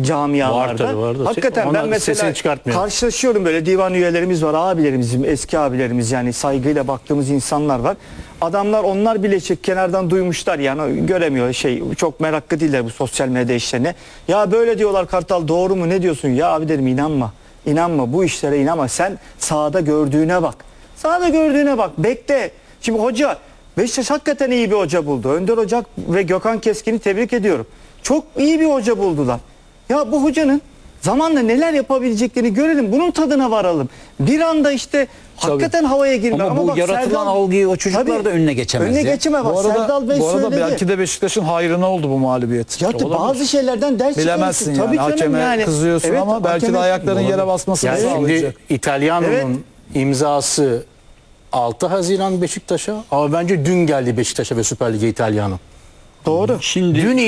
camialarda. Var tabii, var da. Hakikaten ben mesela karşılaşıyorum, böyle divan üyelerimiz var, abilerimiz, eski abilerimiz, yani saygıyla baktığımız insanlar var. Adamlar, onlar bile kenardan duymuşlar, yani göremiyor, çok meraklı değiller bu sosyal medya işlerine. Ya böyle diyorlar Kartal, doğru mu, ne diyorsun? Ya abi dedim, inanma bu işlere, inanma. Sen sahada gördüğüne bak. Sahada gördüğüne bak. Bekle. Şimdi hoca, Beşiktaş hakikaten iyi bir hoca buldu. Önder Ocak ve Gökhan Keskin'i tebrik ediyorum. Çok iyi bir hoca buldular. Ya bu hocanın zamanla neler yapabileceklerini görelim. Bunun tadına varalım. Bir anda hakikaten havaya girme. Ama bu bak, yaratılan algıyı o çocuklar da önüne geçemez. Önüne geçemez. Bak, Serdal Bey bu arada söyledi. belki de Beşiktaş'ın hayrına oldu bu mağlubiyet. Ya bazı şeylerden ders bilemezsin yani. Tabii Hakeme kızıyorsun, evet, ama belki de ayakların yere basmasını yani sağlayacak. Şimdi İtalyana'nın imzası 6 Haziran Beşiktaş'a, ama bence dün geldi Beşiktaş'a ve Süper Lig'e İtalyana'nın. Doğru. Şimdi Dün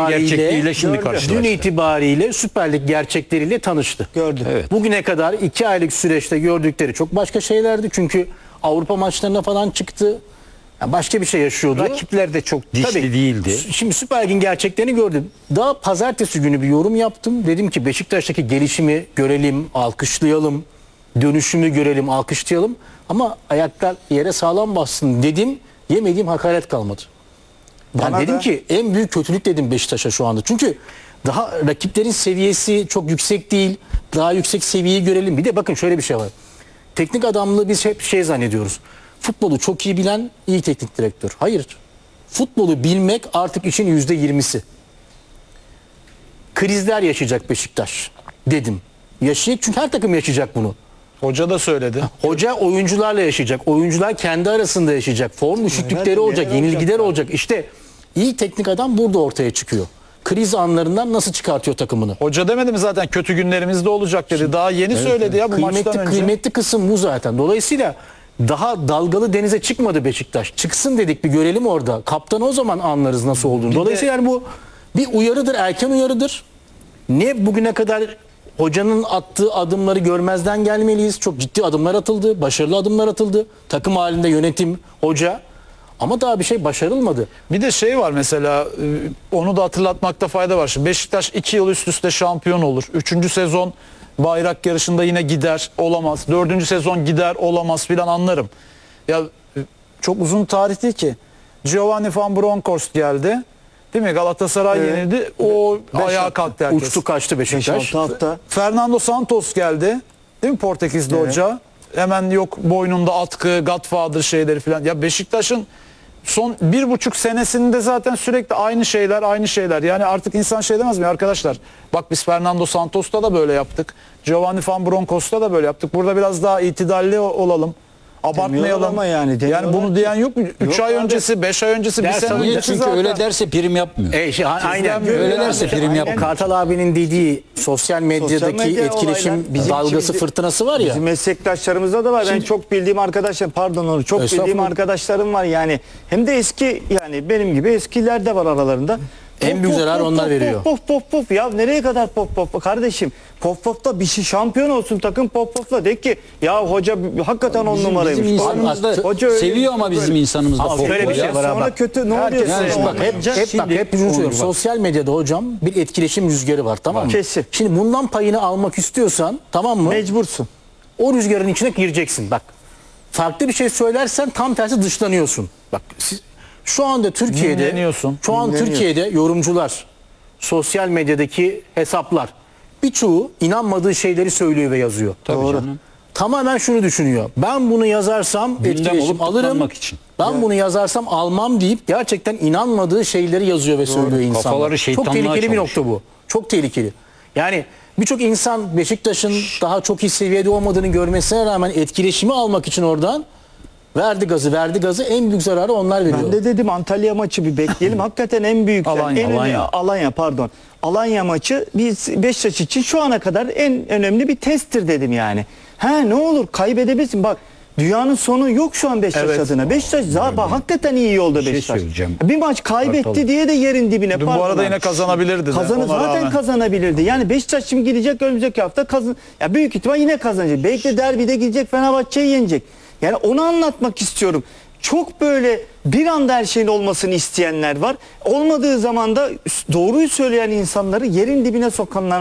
itibariyle Süper Lig gerçekleriyle tanıştı. Gördüm. Evet. Bugüne kadar 2 aylık süreçte gördükleri çok başka şeylerdi. Çünkü Avrupa maçlarına falan çıktı. Yani başka bir şey yaşıyordu. Rakipler de çok dişli Tabii, değildi. Şimdi Süper Lig'in gerçeklerini gördüm. Daha pazartesi günü bir yorum yaptım. Dedim ki Beşiktaş'taki gelişimi görelim, alkışlayalım. Dönüşümü görelim, alkışlayalım. Ama ayaklar yere sağlam bassın dedim. Yemediğim hakaret kalmadı. Ben dedim ki en büyük kötülük dedim Beşiktaş'a şu anda. Çünkü daha rakiplerin seviyesi çok yüksek değil. Daha yüksek seviyeyi görelim. Bir de bakın şöyle bir şey var. Teknik adamlığı biz hep zannediyoruz. Futbolu çok iyi bilen iyi teknik direktör. Hayır. Futbolu bilmek artık işin %20'si. Krizler yaşayacak Beşiktaş dedim. Yaşayacak, çünkü her takım yaşayacak bunu. Hoca da söyledi. Hoca oyuncularla yaşayacak. Oyuncular kendi arasında yaşayacak. Form düşüklükleri olacak, yenilgiler olacak. İşte iyi teknik adam burada ortaya çıkıyor. Kriz anlarından nasıl çıkartıyor takımını? Hoca demedi mi zaten kötü günlerimiz de olacak dedi. Daha yeni söyledi ya bu maçtan önce. Kıymetli kısım bu zaten. Dolayısıyla daha dalgalı denize çıkmadı Beşiktaş. Çıksın dedik, bir görelim orada. Kaptanı o zaman anlarız nasıl olduğunu. Dolayısıyla yani bu bir uyarıdır, erken uyarıdır. Ne bugüne kadar hocanın attığı adımları görmezden gelmeliyiz. Çok ciddi adımlar atıldı, başarılı adımlar atıldı. Takım halinde yönetim, hoca. Ama daha bir şey başarılmadı. Bir de var mesela, onu da hatırlatmakta fayda var. Şimdi Beşiktaş 2 yıl üst üste şampiyon olur. 3. sezon bayrak yarışında yine gider, olamaz. 4. sezon gider, olamaz filan, anlarım. Ya çok uzun tarih değil ki. Giovanni Van Bronckhorst geldi. Değil mi? Galatasaray yenildi. O ayağa kalktı herkes. Uçtu kaçtı Beşiktaş. Fernando Santos geldi. Değil mi? Portekizli hoca. Hemen yok boynunda atkı, Godfather şeyleri filan. Ya Beşiktaş'ın son 1,5 senesinde zaten sürekli aynı şeyler. Yani artık insan demez mi arkadaşlar? Bak biz Fernando Santos'ta da böyle yaptık. Giovanni Van Bronckhorst'ta da böyle yaptık. Burada biraz daha itidalli olalım. Abartmayalım. Ama yani bunu diyen yok mu? 3 ay öncesi, 5 ay öncesi, bir sene öncesi çünkü zaten. öyle derse prim yapmıyor. Aynen. Öyle derse prim yapmıyor. Kartal abinin dediği sosyal medyadaki etkileşim dalgası, fırtınası var ya. Bizim meslektaşlarımızda da var. Ben çok bildiğim arkadaşlarım, çok bildiğim arkadaşlarım var yani. Hem de eski, yani benim gibi eskiler de var aralarında. En büyük zarar onlar veriyor. Pop. Ya nereye kadar pop kardeşim? Pop bir şey, şampiyon olsun takım popla de ki ya hoca hakikaten 10 numaraymış. Bizim insanımız da hoca seviyor ama bizim insanımız da pop. Şöyle bir şey var sonra kötü ne oluyor? Yani hep söylüyorum. Sosyal medyada hocam bir etkileşim rüzgarı var, tamam mı? Kesin. Şimdi bundan payını almak istiyorsan, tamam mı? Mecbursun. O rüzgarın içine gireceksin. Bak. Farklı bir şey söylersen tam tersi dışlanıyorsun. Bak şu anda Türkiye'de yorumcular, sosyal medyadaki hesaplar, birçoğu inanmadığı şeyleri söylüyor ve yazıyor. Doğru. Tamamen şunu düşünüyor. Ben bunu yazarsam etkileşim alırım. Için. Ben bunu yazarsam almam deyip gerçekten inanmadığı şeyleri yazıyor ve söylüyor insanlar. Kafaları Çok tehlikeli bir nokta bu. Çok tehlikeli. Yani birçok insan Beşiktaş'ın daha çok iyi seviyede olmadığını görmesine rağmen etkileşimi almak için oradan verdi gazı, en büyük zararı onlar veriyor. Ben de dedim Antalya maçı bir bekleyelim. Hakikaten en büyük Alanya maçı biz Beşiktaş için şu ana kadar en önemli bir testtir dedim yani. Ne olur kaybedebilirsin. Bak dünyanın sonu yok şu an Beşiktaş adına. Beşiktaş zaten hakikaten iyi yolda Beşiktaş. Bir maç kaybetti diye de yerin dibine. Dün bu arada yine kazanabilirdi. Zaten kazanabilirdi. Yani Beşiktaş şimdi gidecek önümüzdeki hafta ya büyük ihtimal yine kazanacak. Belki de derbide gidecek, Fenerbahçe'yi yenecek. Yani onu anlatmak istiyorum. Çok böyle bir anda her şeyin olmasını isteyenler var. Olmadığı zaman da doğruyu söyleyen insanları yerin dibine sokanlar